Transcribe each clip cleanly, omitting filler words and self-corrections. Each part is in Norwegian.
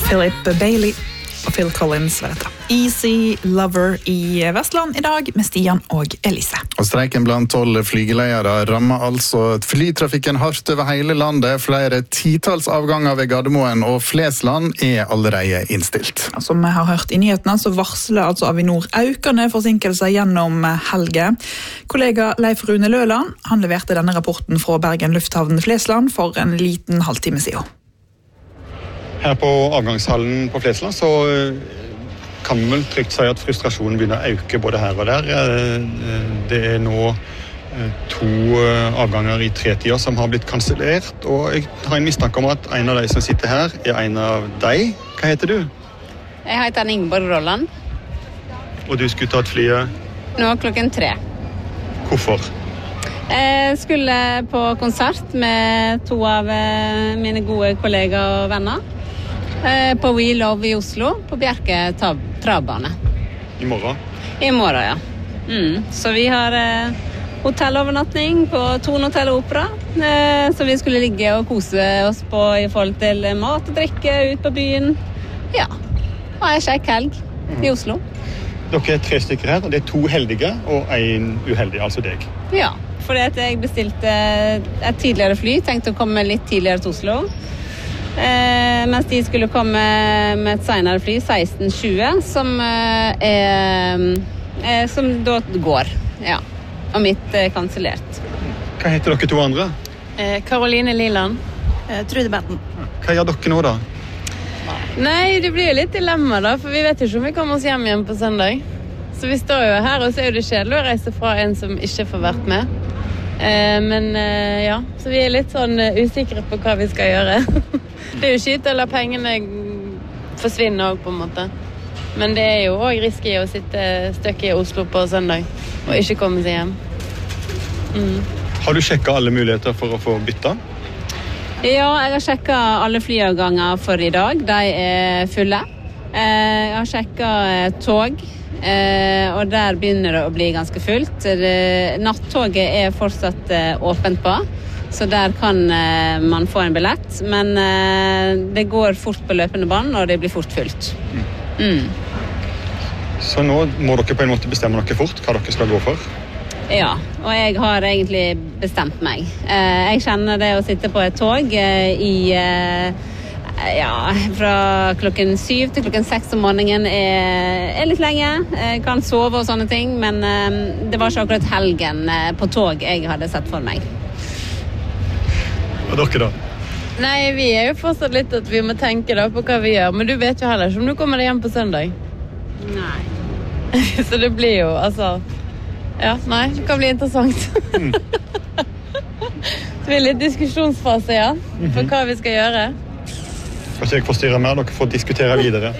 Philip Bailey og Phil Collins var dette. Easy Lover i Vestland i dag med Stian og Elise. Og streiken blant 12 flygeleiere rammer altså flytrafikken hardt over hele landet. Flere titals avganger ved Gardermoen og Flesland er allerede innstilt. Som vi har hørt i nyhetene, så varsler altså Avinor økende forsinkelser gjennom helge. Kollega Leif Rune Løland, han leverte denne rapporten fra Bergen Lufthavn Flesland for en liten halvtime siden. Her på avgangshallen på Flesland så kan man vel trygt si at frustrasjonen begynner å øke både her og der. Det er nå 2 avganger i 3-tida som har blitt kansellert, og jeg har en mistanke om at en av de som sitter her er en av deg. Hva heter du? Jeg heter Ingeborg Rolland. Og du skulle tatt flyet? Nå 3:00. Hvorfor? Jeg skulle på konsert med 2 av mine gode kollegaer og venner. På We Love i Oslo, på Bjerke travbane. I morgen? I morgen, ja. Så vi har hotellovernatting på Thon Hotel og Opera, så vi skulle ligge og kose oss på i forhold til mat og drikke ut på byen. Ja, og jeg kjekk helg i Oslo. Dere er 3 stykker her, og det er 2 heldige og 1 uheldig, altså deg. Ja, fordi at jeg bestilte et tidligere fly, tenkte å komme litt tidligere til Oslo. Mens de skulle komme med et senere fly, 16.20, som da går. Ja. Og mitt kansellert. Hva heter dere 2 andre? Karoline Liland. Trude Betten. Hva gjør dere nå da? Nei, det blir jo litt dilemma da, for vi vet ikke om vi kommer oss hjem igjen på søndag. Så vi står jo her, og så er det kjedelig å reise fra en som ikke får vært med. Men ja, så vi er litt sånn usikre på hva vi skal gjøre. Det er jo skitt, eller pengene forsvinner også på en måte. Men det er jo også risky å sitte støkk i Oslo på søndag og ikke komme seg hjem. Har du sjekket alle muligheter for å få bytta? Ja, jeg har sjekket alle flyavganger for i dag. De er fulle. Jeg har sjekket tog, og der begynner det å bli ganske fullt. Nattoget er fortsatt åpent på, så der kan man få en billett, men det går fort på løpende bånd, og det blir fort fullt. Så nå må dere på en måte bestemme dere fort hva dere skal gå for? Ja, og jeg har egentlig bestemt meg. Jeg kjenner det å sitte på et tog fra klokken 7 til klokken 6 om morgenen er litt lenge. Jeg kan sove og sånne ting, men det var ikke akkurat helgen på tog jeg hadde sett for meg. Og dere da? Nei, vi er jo fortsatt litt at vi må tenke da på hva vi gjør, men du vet jo heller ikke om du kommer deg hjem på søndag. Nei. Så det blir jo, altså... Ja, nei, det kan bli interessant. Det blir litt diskusjonsfase, ja, for hva vi skal gjøre. Skal ikke jeg forstyrre mer, dere får diskutere videre.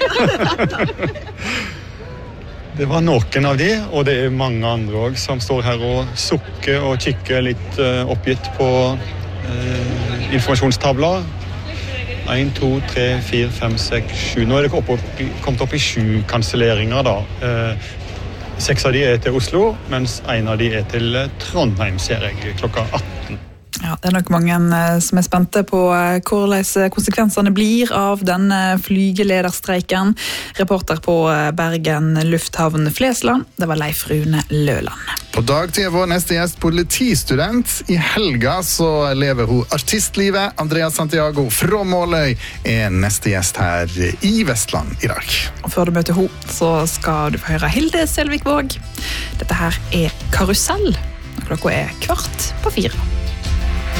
Det var noen av de, og det er mange andre også, som står her og sukker og kikker litt oppgitt på informasjonstavla. 1, 2, 3, 4, 5, 6, 7. Nå er det kommet opp i 7 kanselleringer da. 6 av de er til Oslo, mens 1 av de er til Trondheim, ser jeg, klokka 18. Ja, det er nok mange som er spente på hvordan konsekvensene blir av denne flygelederstreiken. Reporter på Bergen Lufthavn Flesland, det var Leif Rune Løland. På dagtid er vår neste gjest politistudent. I helga så lever hun artistlivet. Andrea Santiago fra Måløy er neste gjest her i Vestland i dag. Og før du møter hun, så skal du få høre Hilde Selvik Våg. Dette her er Karusell. Klokka er 3:15.